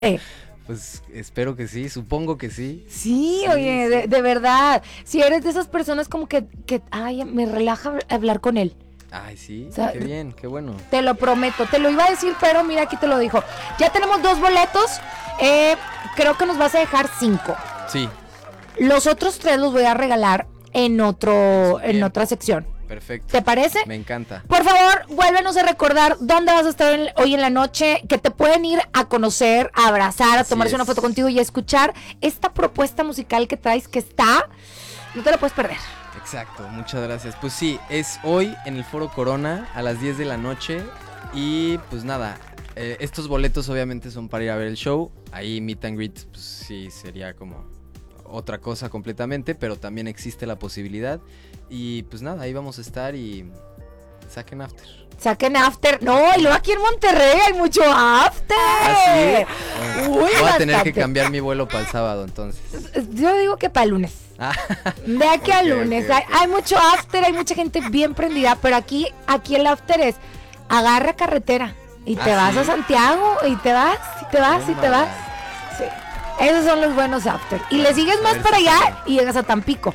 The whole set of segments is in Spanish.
Pues espero que sí, supongo que sí. Sí, oye, de verdad. Si eres de esas personas como que, ay, me relaja hablar con él. Ay, sí, O sea, qué bien, qué bueno. Te lo prometo, te lo iba a decir, pero mira, aquí te lo dijo. Ya tenemos 2 boletos, creo que nos vas a dejar 5. Sí. Los otros 3 los voy a regalar en otra sección. Perfecto. ¿Te parece? Me encanta. Por favor, vuélvenos a recordar dónde vas a estar hoy en la noche, que te pueden ir a conocer, a abrazar, a tomarse una foto contigo y a escuchar esta propuesta musical que traes que no te la puedes perder. Exacto, muchas gracias. Pues sí, es hoy en el Foro Corona a las 10 de la noche y pues nada, estos boletos obviamente son para ir a ver el show. Ahí meet and greet, pues sí, sería como otra cosa completamente, pero también existe la posibilidad. Y pues nada, ahí vamos a estar y saquen after. Saquen after. No, y luego aquí en Monterrey hay mucho after. ¿Ah, sí? Uy, voy a tener bastante. que cambiar mi vuelo para el sábado entonces. Yo digo que para el lunes. De aquí al lunes. Okay. Hay mucho after, hay mucha gente bien prendida, pero aquí el after es agarra carretera y te vas a Santiago y te vas, y te vas, y te vas. Sí. Esos son los buenos after. Y le sigues más para allá y llegas a Tampico.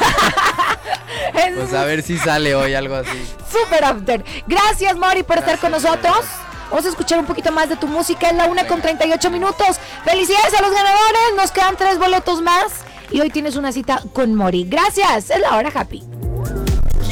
Pues a ver si sale hoy algo así. Super after. Gracias, Mori, por estar con nosotros. Vamos a escuchar un poquito más de tu música. Es la 1:38. Felicidades a los ganadores. Nos quedan 3 boletos más. Y hoy tienes una cita con Mori. Gracias. Es la hora happy.